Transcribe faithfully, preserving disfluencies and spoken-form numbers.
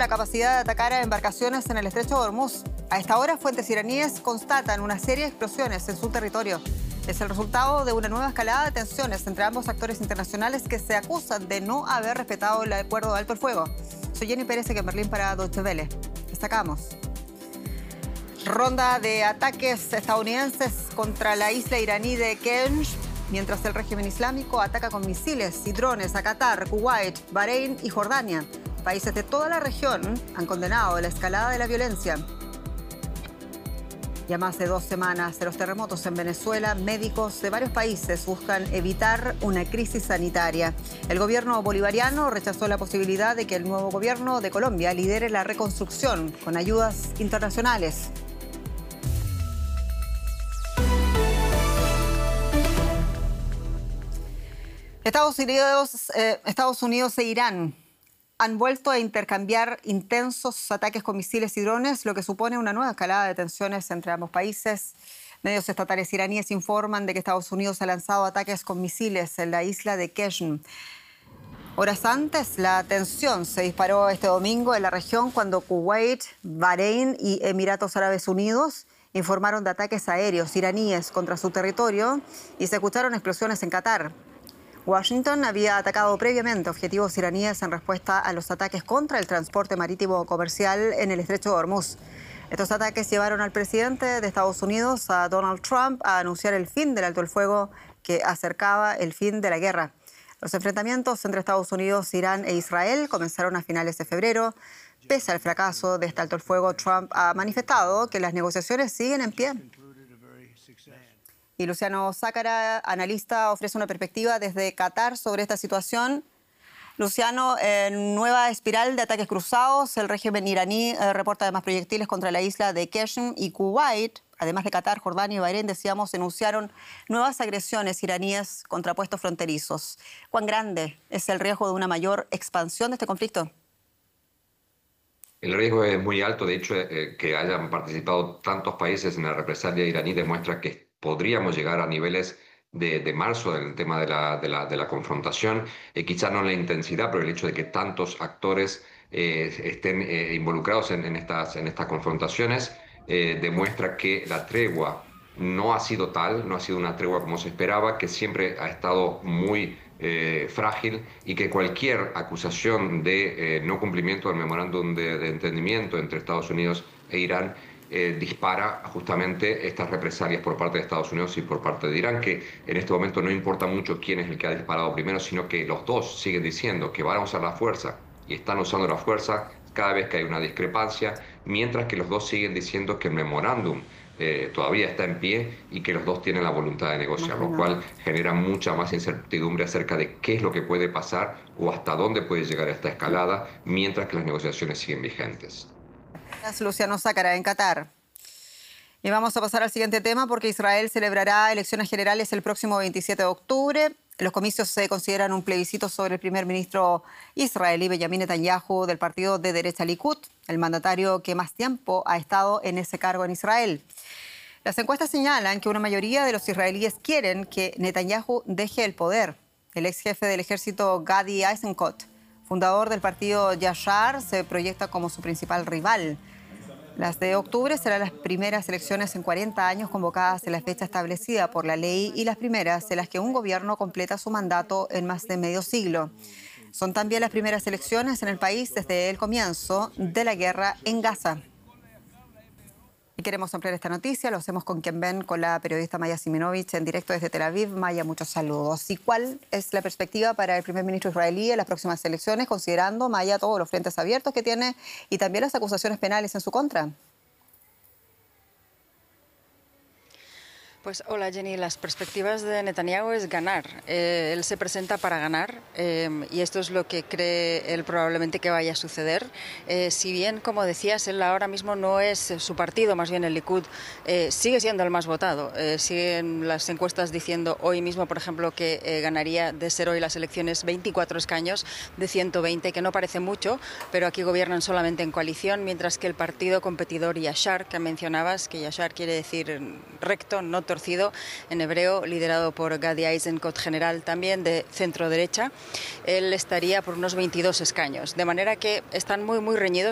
la capacidad de atacar a embarcaciones en el estrecho de Hormuz. A esta hora, fuentes iraníes constatan una serie de explosiones en su territorio. Es el resultado de una nueva escalada de tensiones entre ambos actores internacionales que se acusan de no haber respetado el acuerdo de alto el fuego. Soy Jenny Pérez, en Berlín para Deutsche Welle. Destacamos. Ronda de ataques estadounidenses contra la isla iraní de Kenj, mientras el régimen islámico ataca con misiles y drones a Qatar, Kuwait, Bahrein y Jordania. Países de toda la región han condenado la escalada de la violencia. Ya más de dos semanas de los terremotos en Venezuela, médicos de varios países buscan evitar una crisis sanitaria. El gobierno bolivariano rechazó la posibilidad de que el nuevo gobierno de Colombia lidere la reconstrucción con ayudas internacionales. Estados Unidos, eh, Estados Unidos e Irán han vuelto a intercambiar intensos ataques con misiles y drones, lo que supone una nueva escalada de tensiones entre ambos países. Medios estatales iraníes informan de que Estados Unidos ha lanzado ataques con misiles en la isla de Qeshm. Horas antes, la tensión se disparó este domingo en la región cuando Kuwait, Bahrein y Emiratos Árabes Unidos informaron de ataques aéreos iraníes contra su territorio y se escucharon explosiones en Qatar. Washington había atacado previamente objetivos iraníes en respuesta a los ataques contra el transporte marítimo comercial en el estrecho de Hormuz. Estos ataques llevaron al presidente de Estados Unidos, a Donald Trump, a anunciar el fin del alto el fuego que acercaba el fin de la guerra. Los enfrentamientos entre Estados Unidos, Irán e Israel comenzaron a finales de febrero. Pese al fracaso de este alto el fuego, Trump ha manifestado que las negociaciones siguen en pie. Y Luciano Zácara, analista, ofrece una perspectiva desde Qatar sobre esta situación. Luciano, en nueva espiral de ataques cruzados, el régimen iraní eh, reporta además proyectiles contra la isla de Qeshm y Kuwait. Además de Qatar, Jordania y Bahrein, decíamos, denunciaron nuevas agresiones iraníes contra puestos fronterizos. ¿Cuán grande es el riesgo de una mayor expansión de este conflicto? El riesgo es muy alto. De hecho, eh, que hayan participado tantos países en la represalia iraní demuestra que podríamos llegar a niveles de, de marzo en el tema de la, de la, de la confrontación, eh, quizá no en la intensidad, pero el hecho de que tantos actores eh, estén eh, involucrados en, en, estas, en estas confrontaciones eh, demuestra que la tregua no ha sido tal, no ha sido una tregua como se esperaba, que siempre ha estado muy eh, frágil y que cualquier acusación de eh, no cumplimiento del memorándum de, de entendimiento entre Estados Unidos e Irán Eh, dispara justamente estas represalias por parte de Estados Unidos y por parte de Irán, que en este momento no importa mucho quién es el que ha disparado primero, sino que los dos siguen diciendo que van a usar la fuerza y están usando la fuerza cada vez que hay una discrepancia, mientras que los dos siguen diciendo que el memorándum eh, todavía está en pie y que los dos tienen la voluntad de negociar, lo cual genera mucha más incertidumbre acerca de qué es lo que puede pasar o hasta dónde puede llegar esta escalada, mientras que las negociaciones siguen vigentes. Gracias, Luciano Zácara, en Qatar. Y vamos a pasar al siguiente tema porque Israel celebrará elecciones generales el próximo veintisiete de octubre. Los comicios se consideran un plebiscito sobre el primer ministro israelí Benjamin Netanyahu del partido de derecha Likud, el mandatario que más tiempo ha estado en ese cargo en Israel. Las encuestas señalan que una mayoría de los israelíes quieren que Netanyahu deje el poder. El ex jefe del ejército Gadi Eisenkot, fundador del partido Yashar, se proyecta como su principal rival. Las de octubre serán las primeras elecciones en cuarenta años convocadas en la fecha establecida por la ley y las primeras en las que un gobierno completa su mandato en más de medio siglo. Son también las primeras elecciones en el país desde el comienzo de la guerra en Gaza. Y queremos ampliar esta noticia, lo hacemos con quien ven, con la periodista Maya Siminovich, en directo desde Tel Aviv. Maya, muchos saludos. ¿Y cuál es la perspectiva para el primer ministro israelí en las próximas elecciones, considerando, Maya, todos los frentes abiertos que tiene y también las acusaciones penales en su contra? Pues hola Jenny, las perspectivas de Netanyahu es ganar. Eh, él se presenta para ganar eh, y esto es lo que cree él probablemente que vaya a suceder. Eh, si bien, como decías, él ahora mismo no es su partido, más bien el Likud, eh, sigue siendo el más votado. Eh, siguen las encuestas diciendo hoy mismo, por ejemplo, que eh, ganaría de ser hoy las elecciones veinticuatro escaños de ciento veinte, que no parece mucho, pero aquí gobiernan solamente en coalición, mientras que el partido competidor Yashar, que mencionabas, que Yashar quiere decir recto, no torcido, en hebreo, liderado por Gadi Eisenkot, general también de centro derecha, él estaría por unos veintidós escaños, de manera que están muy muy reñidos.